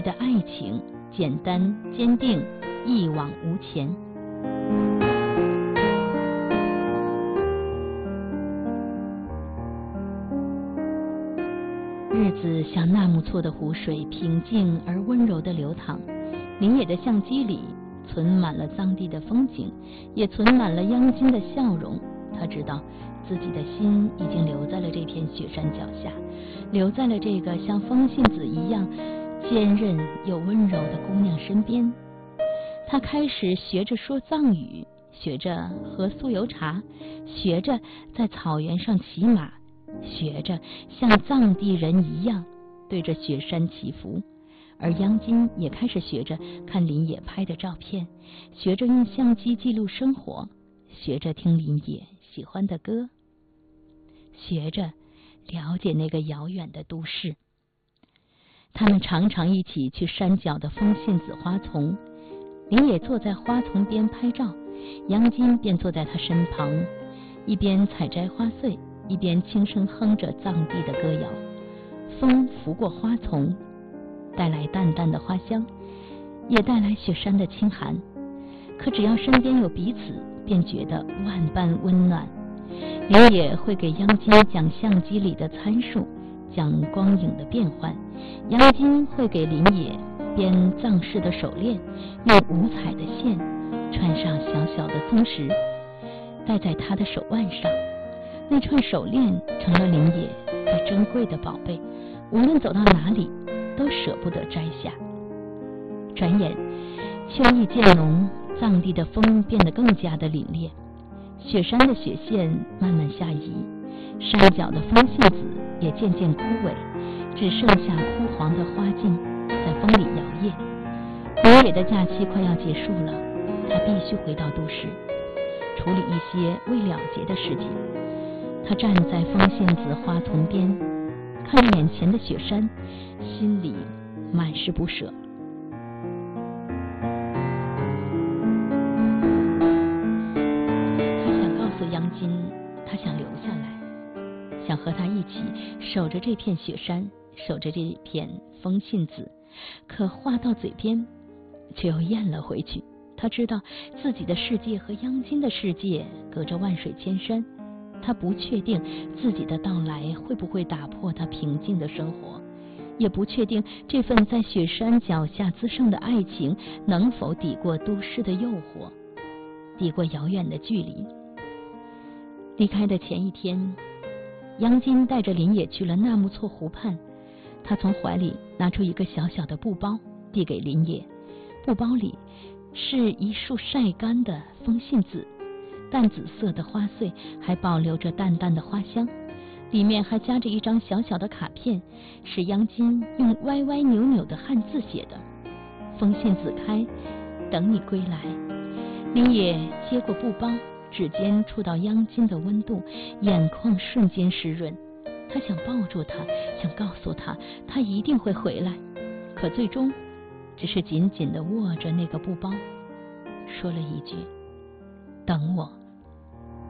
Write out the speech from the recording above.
的爱情，简单坚定，一往无前。日子像纳木错的湖水，平静而温柔地流淌。林野的相机里存满了藏地的风景，也存满了央金的笑容。他知道自己的心已经留在了这片雪山脚下，留在了这个像风信子一样坚韧又温柔的姑娘身边。他开始学着说藏语，学着喝酥油茶，学着在草原上骑马，学着像藏地人一样对着雪山祈福。而央金也开始学着看林野拍的照片，学着用相机记录生活，学着听林野喜欢的歌，学着了解那个遥远的都市。他们常常一起去山脚的风信子花丛，林野坐在花丛边拍照，央金便坐在他身旁，一边采摘花穗，一边轻声哼着藏地的歌谣。风拂过花丛，带来淡淡的花香，也带来雪山的清寒。可只要身边有彼此，便觉得万般温暖。林野会给央金讲相机里的参数，讲光影的变换。央金会给林野编藏式的手链，用五彩的线穿上小小的松石，戴在他的手腕上。那串手链成了林野最珍贵的宝贝，无论走到哪里都舍不得摘下。转眼秋意渐浓，藏地的风变得更加的凛冽，雪山的雪线慢慢下移，山脚的风信子也渐渐枯萎，只剩下枯黄的花茎在风里摇曳。林野的假期快要结束了，他必须回到都市，处理一些未了结的事情。他站在风信子花丛边，看着眼前的雪山，心里满是不舍。他想告诉央金，他想留下来，想和他一起守着这片雪山，守着这片风信子。可话到嘴边却又咽了回去。他知道自己的世界和央金的世界隔着万水千山，他不确定自己的到来会不会打破他平静的生活，也不确定这份在雪山脚下滋生的爱情能否抵过都市的诱惑，抵过遥远的距离。离开的前一天，央金带着林野去了纳木错湖畔。他从怀里拿出一个小小的布包，递给林野。布包里是一束晒干的风信子，淡紫色的花穗还保留着淡淡的花香，里面还夹着一张小小的卡片，是央金用歪歪扭扭的汉字写的：风信子开，等你归来。林野接过布包，指尖触到央金的温度，眼眶瞬间湿润。他想抱住他，想告诉他他一定会回来，可最终只是紧紧地握着那个布包，说了一句：等我。